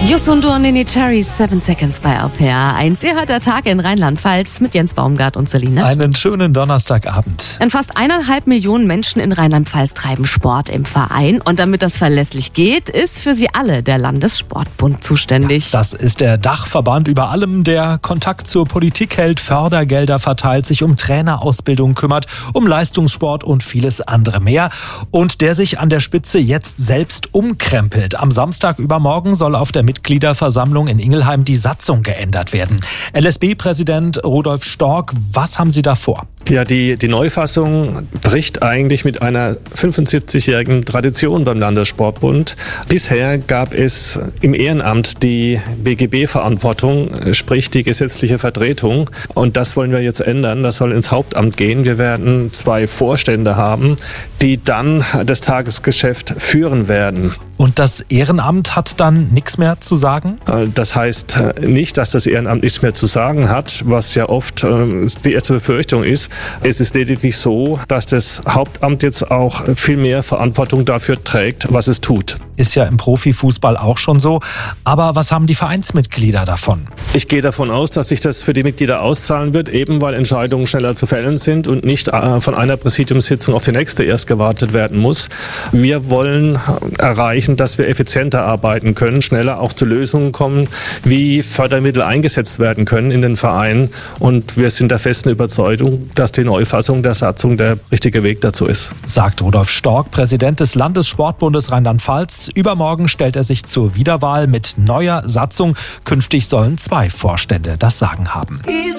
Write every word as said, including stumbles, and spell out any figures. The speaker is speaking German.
Jus und Nini Cherries, Seven Seconds bei R P R eins. Ihr hört der Tag in Rheinland-Pfalz mit Jens Baumgart und Celine. Einen schönen Donnerstagabend. Denn fast eineinhalb Millionen Menschen in Rheinland-Pfalz treiben Sport im Verein. Und damit das verlässlich geht, ist für sie alle der Landessportbund zuständig. Ja, das ist der Dachverband über allem, der Kontakt zur Politik hält, Fördergelder verteilt, sich um Trainerausbildung kümmert, um Leistungssport und vieles andere mehr. Und der sich an der Spitze jetzt selbst umkrempelt. Am Samstag übermorgen soll auf der Mitgliederversammlung in Ingelheim die Satzung geändert werden. L S B-Präsident Rudolf Stork, was haben Sie da vor? Ja, die, die Neufassung bricht eigentlich mit einer fünfundsiebzigjährigen Tradition beim Landessportbund. Bisher gab es im Ehrenamt die B G B-Verantwortung, sprich die gesetzliche Vertretung. Und das wollen wir jetzt ändern. Das soll ins Hauptamt gehen. Wir werden zwei Vorstände haben, die dann das Tagesgeschäft führen werden. Und das Ehrenamt hat dann nichts mehr zu sagen? Das heißt nicht, dass das Ehrenamt nichts mehr zu sagen hat, was ja oft die erste Befürchtung ist. Es ist lediglich so, dass das Hauptamt jetzt auch viel mehr Verantwortung dafür trägt, was es tut. Ist ja im Profifußball auch schon so. Aber was haben die Vereinsmitglieder davon? Ich gehe davon aus, dass sich das für die Mitglieder auszahlen wird, eben weil Entscheidungen schneller zu fällen sind und nicht von einer Präsidiumssitzung auf die nächste erst gewartet werden muss. Wir wollen erreichen, dass wir effizienter arbeiten können, schneller auch zu Lösungen kommen, wie Fördermittel eingesetzt werden können in den Vereinen. Und wir sind der festen Überzeugung, dass die Neufassung der Satzung der richtige Weg dazu ist. Sagt Rudolf Stork, Präsident des Landessportbundes Rheinland-Pfalz. Übermorgen stellt er sich zur Wiederwahl mit neuer Satzung. Künftig sollen zwei Vorstände das Sagen haben.